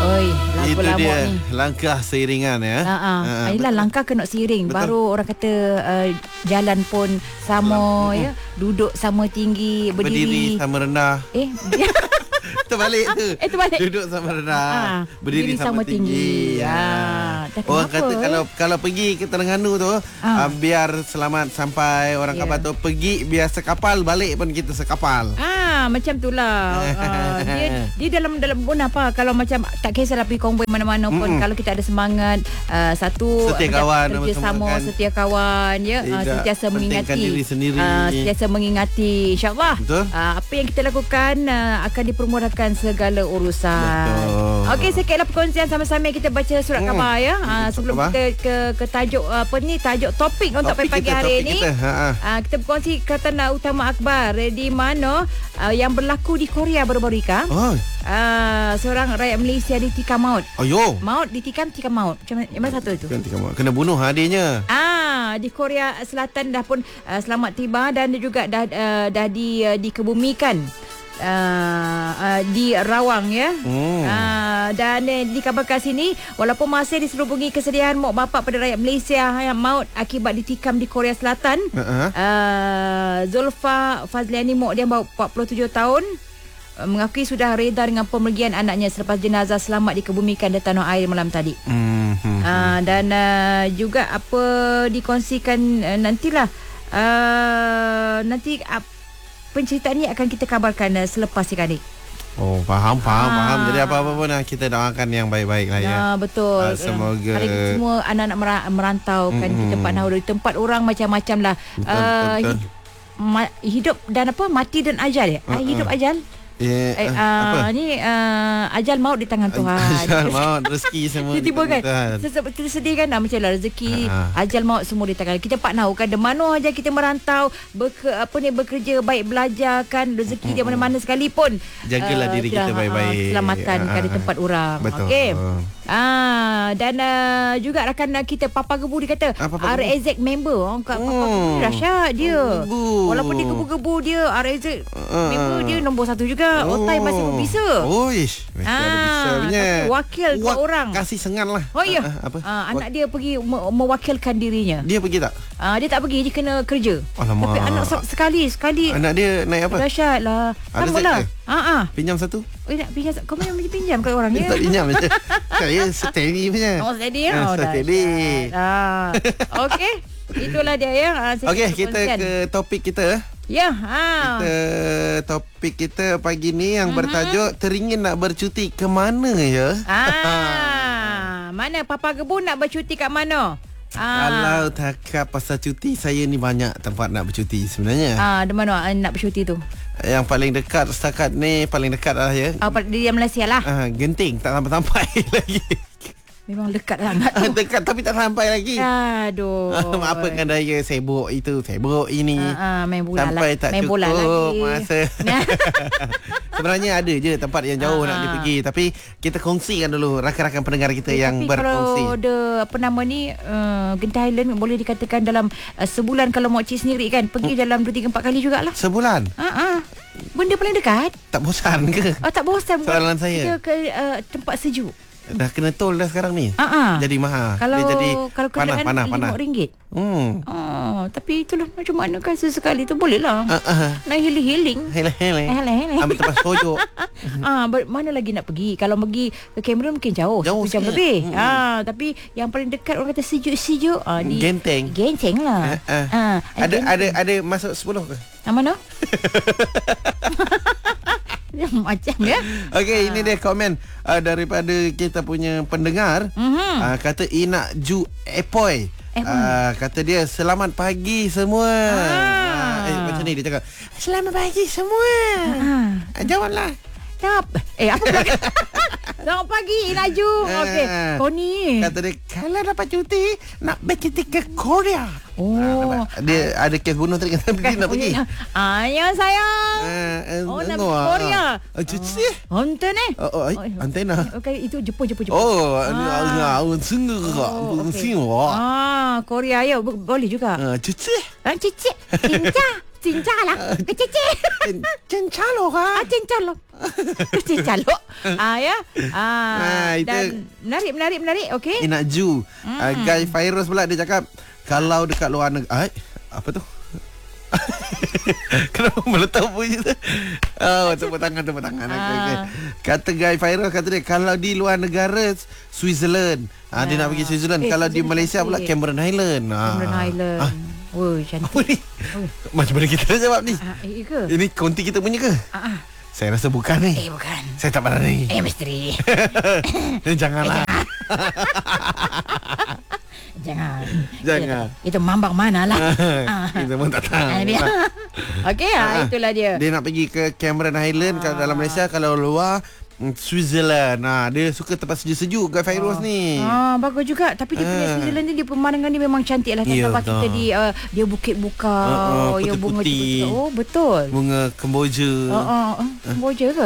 Oi, lagu Itu lama dia ni. langkah seiringan ya. Inilah langkah kena seiring. Betul. Baru orang kata jalan pun sama ya, duduk sama tinggi, Berdiri sama rendah. Terbalik tu. Terbalik. Duduk sama rendah, berdiri sama tinggi. kenapa? Orang kata kalau pergi ke Terengganu tu, biar selamat sampai, orang kapal tu pergi biar sekapal, balik pun kita sekapal. Macam itulah. Dia dalam pun apa, kalau macam tak kisahlah pergi konvoi mana-mana pun, kalau kita ada semangat satu setia kawan, kerjasama, setia kawan ya, sentiasa mengingati diri sendiri, sentiasa mengingati, insyaallah apa yang kita lakukan akan dipermudahkan segala urusan. Okey, sikitlah perkongsian sama-sama kita baca surat khabar ya. Sebelum kita ke tajuk tajuk topik untuk pagi hari ini. Kita berkongsi kata utama akhbar di mana yang berlaku di Korea baru-baru ni. Seorang rakyat Malaysia ditikam maut. Maut ditikam maut. Macam mana satu itu? Kena bunuh adiknya. Di Korea Selatan dah pun selamat tiba dan juga dah dikebumikan. Di Rawang ya. Dan dikabarkan sini walaupun masih diserubungi kesedihan mak bapak pada rakyat Malaysia yang maut akibat ditikam di Korea Selatan. Zulfa Fazliani mak dia baru 47 tahun mengakui sudah reda dengan pemergian anaknya selepas jenazah selamat dikebumikan di tanah air malam tadi. Dan juga apa dikongsikan nantilah nanti penceritaan ini akan kita kabarkan selepas sekali. Faham. Jadi apa-apa pun kita doakan yang baik-baik lah ya. Betul. Semoga semua anak-anak merantau kan di tempat di tempat orang macam-macam lah. Betul. Hidup dan mati dan ajal ya. Hidup ajal. Ni ajal maut di tangan Tuhan. Ajal maut, rezeki semua di tangan Tuhan. Kita sedih kan macam lah rezeki, ajal maut semua di tangan. Kita pak tahu kan, di mana aja kita merantau, bekerja baik, belajar kan, rezeki dia mana-mana sekalipun. Jagalah diri kita baik-baik. Keselamatan kan di tempat orang. Betul. Okey. Dan juga rakan kita Papa Gebu dia kata RAZ member. Papa Gebu dahsyat dia. Walaupun dia gebu-gebu dia RAZ member dia nombor 1 juga. Otai masih berbisa. Bisa punya. Wakil ke orang. Kasih sengan lah. Anak dia pergi mewakilkan dirinya. Dia pergi tak? Dia tak pergi, dia kena kerja. Alamak. Tapi anak sekali. Anak dia naik apa? Dahsyat lah. Sama lah. Pinjam satu? Nak pinjam, kau pinjam kat orang ya? Tak pinjam je. Saya steady punya. Steady ya? Steady. Okey. Itulah dia ya. Okey, kita ke topik kita. Ya. Kita topik kita pagi ni yang bertajuk teringin nak bercuti ke mana ya? Mana Papa Gebu nak bercuti kat mana? Kalau cakap pasal cuti, saya ni banyak tempat nak bercuti sebenarnya. Di mana nak bercuti tu? Yang paling dekat setakat ni, paling dekat lah ya. Di Malaysia lah. Genting, tak sampai lagi. Memang dekat sangat tu. Dekat tapi tak sampai lagi. Aduh. Apa kan daya sibuk itu, sibuk ini. Main bola sampai lah. tak main bola cukup lagi. masa. Sebenarnya ada je tempat yang jauh nak dipergi, tapi kita kongsikan dulu rakan-rakan pendengar kita yang berkongsi. Kalau ada Genting Highland boleh dikatakan dalam sebulan kalau Mak Cik sendiri kan pergi dalam 2, 3, 4 kali jugalah. Sebulan? Benda paling dekat. Tak bosan ke? Tak bosan. Soalan saya. Kita ke tempat sejuk. Dah kena tol dah sekarang ni. Jadi mahal. Kalau dia jadi kenderaan RM5. Tapi itulah macam mana kan sesekali tu boleh lah. Nak healing. Ambil tempat sojok. Mana lagi nak pergi? Kalau pergi ke Cameron mungkin jauh 1 jam lebih. Tapi yang paling dekat orang kata sejuk-sejuk di Genting lah. Ada masuk 10 ke? Mana? Macam ya. Okey, ini dia komen daripada kita punya pendengar. Kata Inak Ju Epoy. Kata dia selamat pagi semua. Macam ni dia cakap, selamat pagi semua. Jawablah. Apa pula? Selamat pagi Inaju. Okey. Kau ni kata dia kalau dapat cuti nak bercuti ke Korea. Dia ada kes bunuh tadi kata dia nak pergi. Ya sayang. Nak pergi Korea. Cuti. Antena. Antena. Okey, itu Jepun. Korea ya boleh juga. Cuti. Cincah lah. Cincah. Cincalo ka? Cincalo. Cik calok. Ya. Itu Dan okey. Inak Ju. Guy Virus pula dia cakap kalau dekat luar negara. Apa tu? Kenapa meletak bunyi tu? Tepuk tangan. Okay. Kata Guy Virus, kata dia kalau di luar negara Switzerland. Dia nak pergi Switzerland. Kalau di Malaysia pula Cameron Highland. Cameron Highland. Oh, cantik. Macam mana kita nak jawab ni? Ke? Ini konti kita punya ke? Saya rasa bukan ni. Bukan. Saya tak berani. Misteri. Janganlah. Jangan. Itu mambang mana lah. Kita pun tak tahu. Okey, itulah dia. Dia nak pergi ke Cameron Highland kalau dalam Malaysia, kalau luar Switzerland. Dia suka tempat sejuk-sejuk Guy Virus ni. Bagus juga. Tapi dia punya Switzerland ni, dia pemandangan dia memang cantik lah. Tempat kita dia bukit bukau, dia bunga putih. Oh, betul. Bunga kemboja. Kemboja ke?